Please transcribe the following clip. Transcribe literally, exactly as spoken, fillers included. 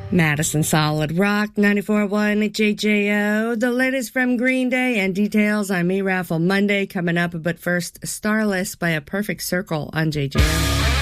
Madison Solid Rock, ninety-four point one J J O. The latest from Green Day and details on Me Raffle Monday coming up. But first, Starless by A Perfect Circle on J J O.